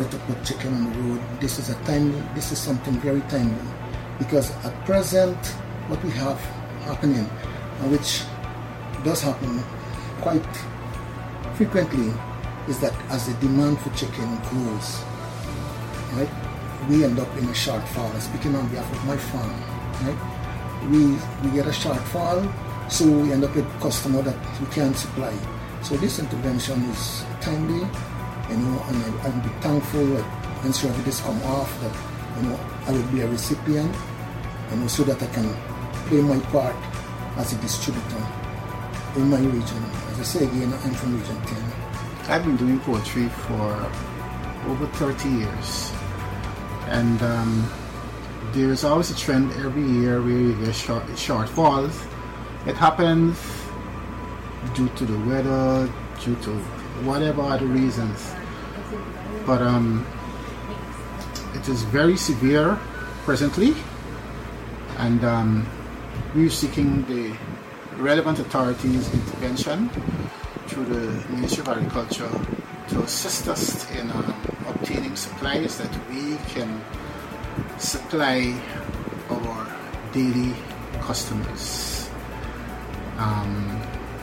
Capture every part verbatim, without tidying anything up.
to put chicken on the road. This is a timely, this is something very timely, because at present what we have happening, and which does happen quite frequently, is that as the demand for chicken grows, right, we end up in a shortfall. Speaking on behalf of my farm, right, we we get a shortfall, so we end up with a customer that we can't supply. So this intervention is timely, you know, and I, I'll be thankful that once this come off, that, you know, I will be a recipient, you know, so that I can play my part as a distributor in my region. As I say again, I'm from Region ten. I've been doing poultry for over thirty years, and um, there is always a trend every year where you get short, shortfalls. It happens due to the weather, due to whatever other reasons, but um, it is very severe presently, and um, we're seeking the relevant authorities' intervention through the Ministry of Agriculture to assist us in um, obtaining supplies that we can supply our daily customers. Um,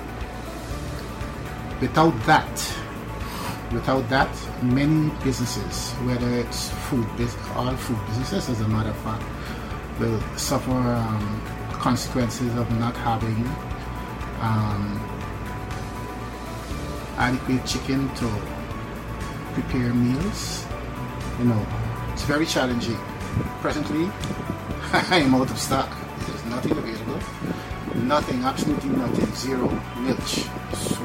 without that, without that, many businesses, whether it's food, all food businesses, as a matter of fact, will suffer um, consequences of not having um, adequate chicken to prepare meals. You know, it's very challenging. Presently, I am out of stock. There's nothing available. Nothing, absolutely nothing. Zero milch. So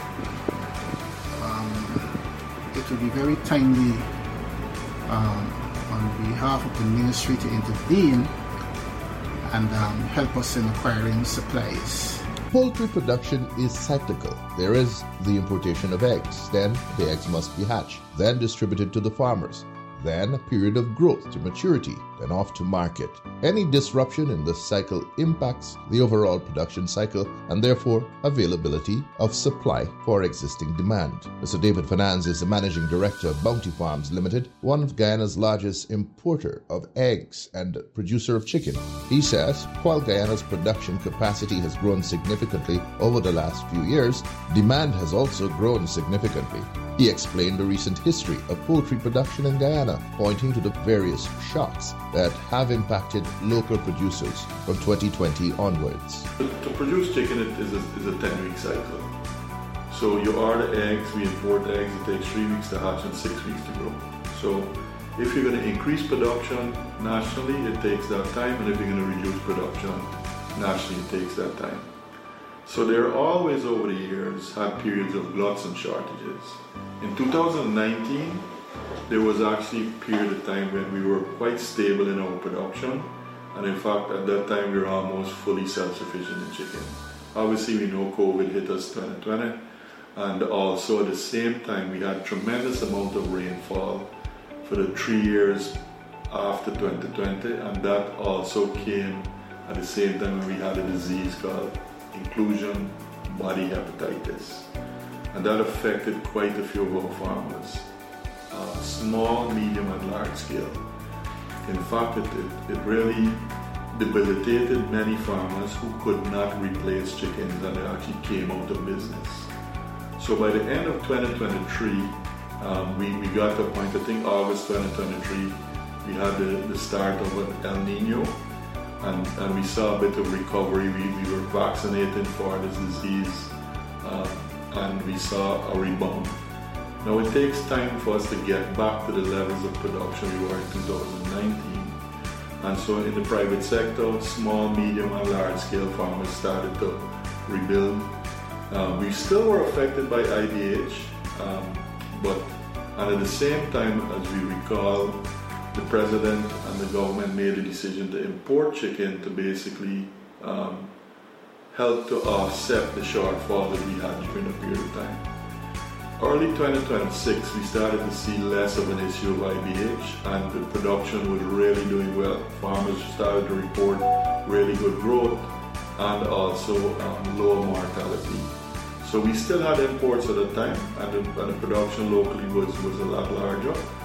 um, it will be very timely um, on behalf of the ministry to intervene and um, help us in acquiring supplies. Poultry production is cyclical. There is the importation of eggs, then the eggs must be hatched, then distributed to the farmers, then a period of growth to maturity, then off to market. Any disruption in this cycle impacts the overall production cycle and therefore availability of supply for existing demand. Mister David Fernandes is the Managing Director of Bounty Farms Limited, one of Guyana's largest importer of eggs and producer of chicken. He says, while Guyana's production capacity has grown significantly over the last few years, demand has also grown significantly. He explained the recent history of poultry production in Guyana, pointing to the various shocks that have impacted local producers from twenty twenty onwards. To produce chicken it is a, is a ten-week cycle. So you order eggs, we import eggs, it takes three weeks to hatch and six weeks to grow. So if you're going to increase production nationally, it takes that time, and if you're going to reduce production nationally, it takes that time. So there are always over the years had periods of gluts and shortages. In two thousand nineteen, there was actually a period of time when we were quite stable in our production, and in fact at that time we were almost fully self-sufficient in chicken. Obviously we know COVID hit us twenty twenty, and also at the same time we had tremendous amount of rainfall for the three years after twenty twenty, and that also came at the same time when we had a disease called inclusion body hepatitis, and that affected quite a few of our farmers, uh, small, medium and large scale. In fact, it, it, it really debilitated many farmers who could not replace chickens, and they actually came out of business. So by the end of twenty twenty-three, um, we, we got to a point, I think August twenty twenty-three, we had the, the start of an El Nino, and, and we saw a bit of recovery. We, we were vaccinated for this disease, uh, and we saw a rebound. Now it takes time for us to get back to the levels of production we were in two thousand nineteen. And so in the private sector, small, medium and large scale farmers started to rebuild. Uh, we still were affected by I D H, um, but and at the same time, as we recall, the president and the government made a decision to import chicken to basically um, help to offset the shortfall that we had during a period of time. Early twenty twenty-six, we started to see less of an issue of I D H, and the production was really doing well. Farmers started to report really good growth and also um, lower mortality. So we still had imports at the time, and the, and the production locally was, was a lot larger.